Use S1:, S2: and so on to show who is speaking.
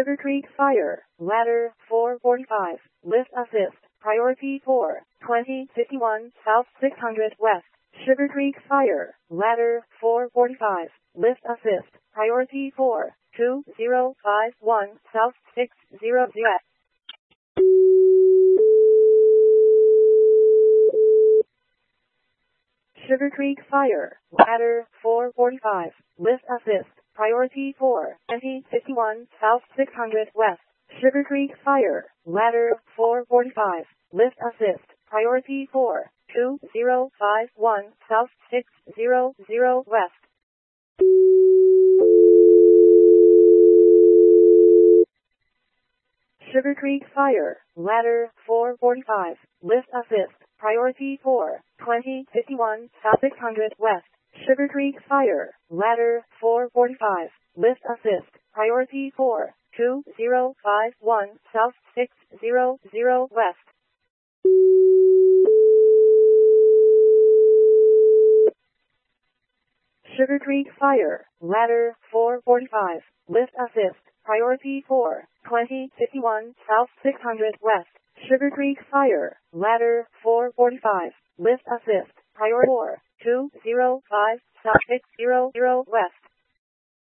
S1: Sugar Creek Fire, ladder 445, lift assist, priority 4, 2051 South 600 West. Sugar Creek Fire, ladder 445, lift assist, priority 4, 2051 South 600 West. Sugar Creek Fire, ladder 445, lift assist, priority 4, 2051 South 600 West. Sugar Creek Fire, ladder 445, lift assist, priority 4, 2051 South 600 West. Sugar Creek Fire, ladder 445, lift assist, priority 4, 2051 South 600 West. Sugar Creek Fire, ladder 445, lift assist, priority 4, 2051 South 600 West. Sugar Creek Fire, ladder 445, lift assist, priority 4, 2051 South 600 West. Sugar Creek Fire, ladder 445, lift assist, priority 4, 205 South 600 West.